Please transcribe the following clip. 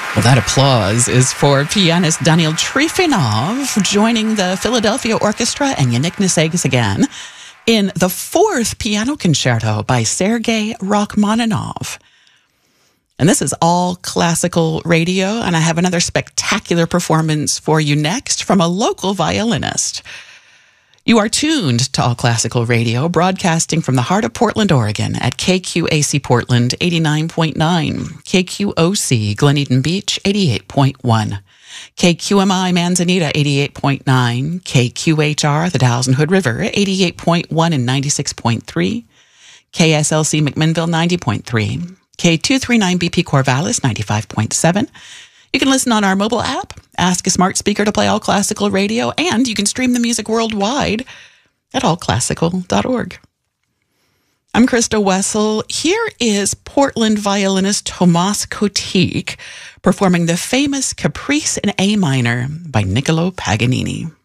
Well, that applause is for pianist Daniil Trifonov joining the Philadelphia Orchestra and Yannick Nasegas again in the fourth piano concerto by Sergei Rachmaninoff. And this is all classical radio, and I have another spectacular performance for you next from a local violinist. You are tuned to All Classical Radio, broadcasting from the heart of Portland, Oregon at KQAC Portland 89.9, KQOC Glen Eden Beach 88.1, KQMI Manzanita 88.9, KQHR the Dalles and Hood River 88.1 and 96.3, KSLC McMinnville 90.3, K239BP Corvallis 95.7. You can listen on our mobile app, ask a smart speaker to play All Classical Radio, and you can stream the music worldwide at allclassical.org. I'm Krista Wessel. Here is Portland violinist Tomas Kotik performing the famous Caprice in A minor by Niccolo Paganini.